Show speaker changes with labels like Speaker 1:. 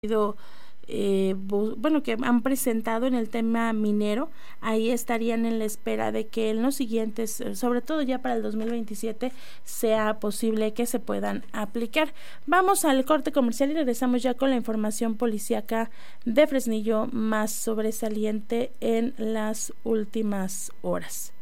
Speaker 1: que han presentado en el tema minero. Ahí estarían en la espera de que en los siguientes, sobre todo ya para el 2027, sea posible que se puedan aplicar. Vamos al corte comercial y regresamos ya con la información policíaca de Fresnillo más sobresaliente en las últimas horas.